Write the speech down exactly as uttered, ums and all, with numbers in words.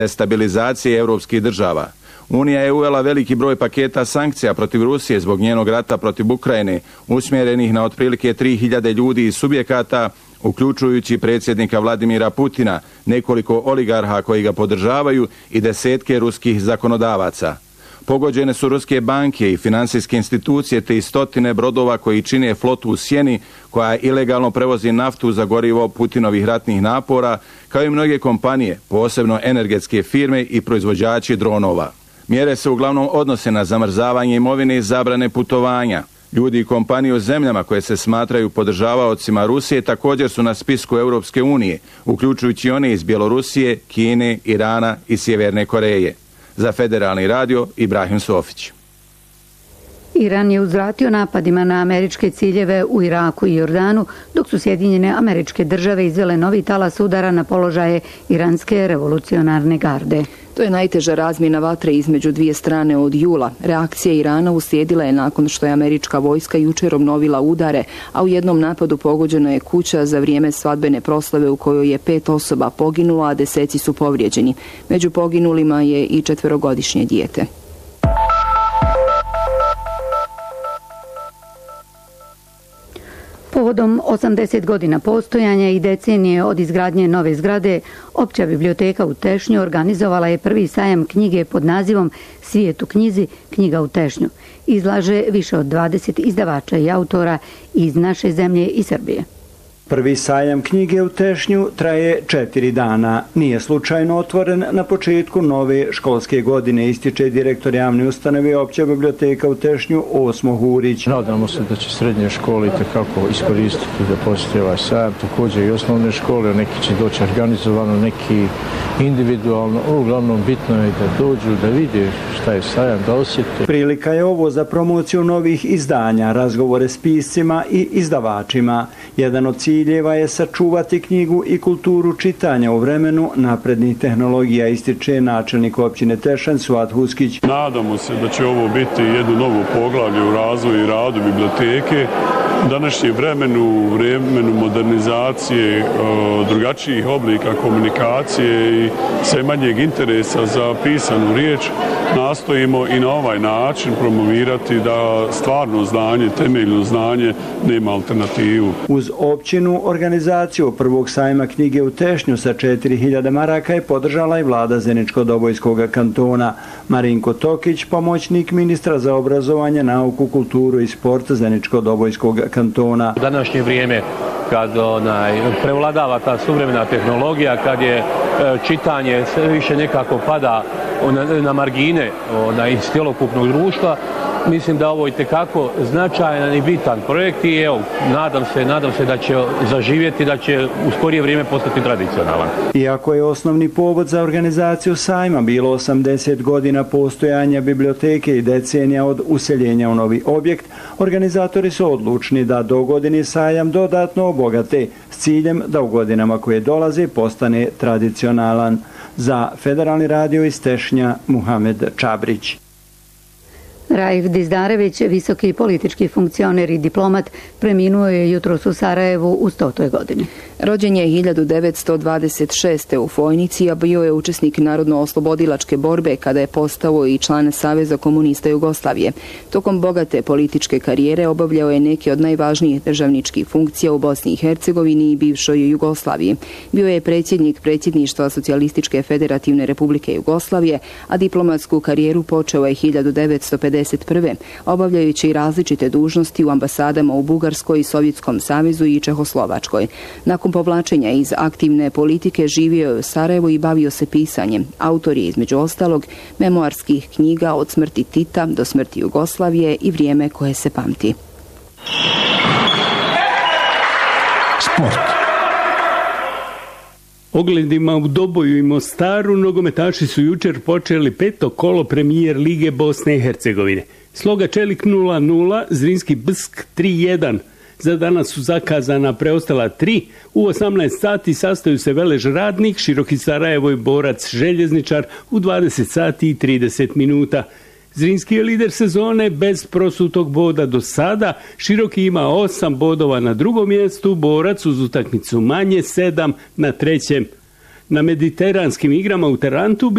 destabilizacije europskih država. Unija je uvela veliki broj paketa sankcija protiv Rusije zbog njenog rata protiv Ukrajine, usmjerenih na otprilike tri hiljade ljudi i subjekata, uključujući predsjednika Vladimira Putina, nekoliko oligarha koji ga podržavaju i desetke ruskih zakonodavaca. Pogođene su ruske banke i finansijske institucije te i stotine brodova koji čine flotu u sjeni koja ilegalno prevozi naftu za gorivo Putinovih ratnih napora, kao i mnoge kompanije, posebno energetske firme i proizvođači dronova. Mjere se uglavnom odnose na zamrzavanje imovine i zabrane putovanja. Ljudi i kompanije u zemljama koje se smatraju podržavaocima Rusije također su na spisku Europske unije, uključujući one iz Bjelorusije, Kine, Irana i Sjeverne Koreje. Za Federalni radio, Ibrahim Sofić. Iran je uzvratio napadima na američke ciljeve u Iraku i Jordanu, dok su Sjedinjene Američke Države izvele novi talas udara na položaje iranske revolucionarne garde. To je najteža razmjena vatre između dvije strane od jula. Reakcija Irana uslijedila je nakon što je američka vojska jučer obnovila udare, a u jednom napadu pogođena je kuća za vrijeme svadbene proslave u kojoj je pet osoba poginulo, a deseci su povrijeđeni. Među poginulima je i četverogodišnje dijete. Povodom osamdeset godina postojanja i decenije od izgradnje nove zgrade, Opća biblioteka u Tešnju organizovala je prvi sajam knjige pod nazivom Svijet u knjizi, knjiga u Tešnju. Izlaže više od dvadeset izdavača i autora iz naše zemlje i Srbije. Prvi sajam knjige u Tešnju traje četiri dana. Nije slučajno otvoren na početku nove školske godine, ističe direktor javne ustanove Opća biblioteka u Tešnju Osmo Hurić. Nadamo se da će srednje škole itekako iskoristiti da posjeti ovaj sajam, također i osnovne škole, neki će doći organizovano, neki individualno. Uglavnom bitno je da dođu, da vide šta je sajam, da osjete. Prilika je ovo za promociju novih izdanja, razgovore s piscima i izdavačima. Jedan od ciljeva je sačuvati knjigu i kulturu čitanja u vremenu naprednih tehnologija, ističe načelnik općine Tešanj Suad Huskić. Nadamo se da će ovo biti jedno novo poglavlje u razvoju i radu biblioteke. U današnjem vremenu, vremenu modernizacije, drugačijih oblika komunikacije i sve manjeg interesa za pisanu riječ, nastojimo i na ovaj način promovirati da stvarno znanje, temeljno znanje nema alternativu. Uz općinu organizaciju prvog sajma knjige u Tešnju sa četiri hiljade maraka je podržala i vlada Zeničko-Dobojskog kantona. Marinko Tokić, pomoćnik ministra za obrazovanje, nauku, kulturu i sport Zeničko-Dobojskog kantona. U današnje vrijeme kad onaj, prevladava ta suvremena tehnologija, kad je čitanje sve više nekako pada na, na margine onaj, iz cjelokupnog društva, mislim da ovo je itekako značajan i bitan projekt i evo, nadam se, nadam se da će zaživjeti, da će u skorije vrijeme postati tradicionalan. Iako je osnovni povod za organizaciju sajma bilo osamdeset godina postojanja biblioteke i decenija od useljenja u novi objekt, organizatori su odlučni da do godine sajam dodatno obogate s ciljem da u godinama koje dolaze postane tradicionalan. Za Federalni radio iz Tešnja, Muhamed Čabrić. Raif Dizdarević, visoki politički funkcioner i diplomat, preminuo je jutros u Sarajevu u stotoj godini. Rođen je hiljadu devetsto dvadeset šeste. u Fojnici, a bio je učesnik narodno-oslobodilačke borbe kada je postao i član Saveza komunista Jugoslavije. Tokom bogate političke karijere obavljao je neke od najvažnijih državničkih funkcija u Bosni i Hercegovini i bivšoj Jugoslaviji. Bio je predsjednik predsjedništva Socijalističke federativne republike Jugoslavije, a diplomatsku karijeru počeo je hiljadu devetsto pedeset prve. obavljajući različite dužnosti u ambasadama u Bugarskoj, Sovjetskom savezu i Čehoslovačkoj. Nakon povlačenja iz aktivne politike živio je u Sarajevu i bavio se pisanjem. Autor je između ostalog memoarskih knjiga Od smrti Tita do smrti Jugoslavije i Vrijeme koje se pamti. Sport. Ogledima u Doboju i Mostaru nogometaši su jučer počeli peto kolo premijer Lige Bosne i Hercegovine. Sloga Čelik nula nula, Zrinski Bsk tri jedan. Za danas su zakazana preostala tri. U osamnaest sati sastaju se Velež Radnik, Široki Sarajevo i Borac Željezničar u dvadeset sati i trideset minuta. Zrinski je lider sezone bez prosutog boda do sada. Široki ima osam bodova na drugom mjestu, Borac uz utakmicu manje sedam na trećem. Na mediteranskim igrama u Tarantu